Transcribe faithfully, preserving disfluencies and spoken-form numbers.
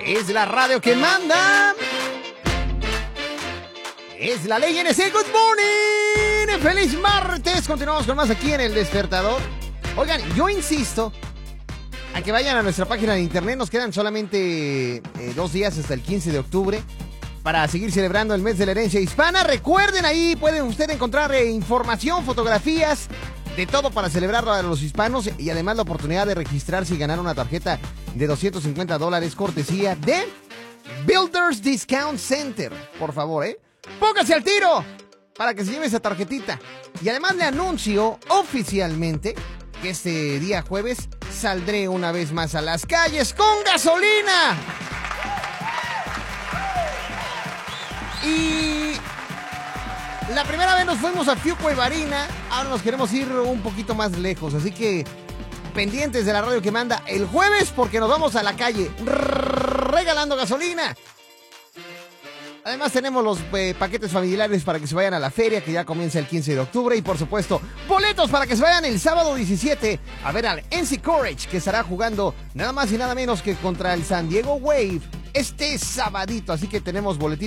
Es la radio que manda. Es la ley N C. Good morning. Feliz martes. Continuamos con más aquí en El Despertador. Oigan, yo insisto a que vayan a nuestra página de internet. Nos quedan solamente eh, dos días hasta el quince de octubre para seguir celebrando el mes de la herencia hispana. Recuerden, ahí pueden ustedes encontrar eh, información, fotografías, de todo para celebrar a los hispanos y además la oportunidad de registrarse y ganar una tarjeta de doscientos cincuenta dólares cortesía de Builders Discount Center. Por favor, ¿eh? Póngase al tiro para que se lleve esa tarjetita. Y además le anuncio oficialmente que este día jueves saldré una vez más a las calles con gasolina. Y la primera vez nos fuimos a Fuqua y Barina, ahora nos queremos ir un poquito más lejos, así que pendientes de la radio que manda el jueves porque nos vamos a la calle regalando gasolina. Además tenemos los eh, paquetes familiares para que se vayan a la feria que ya comienza el quince de octubre y por supuesto boletos para que se vayan el sábado diecisiete a ver al N C Courage que estará jugando nada más y nada menos que contra el San Diego Wave este sabadito, así que tenemos boletitos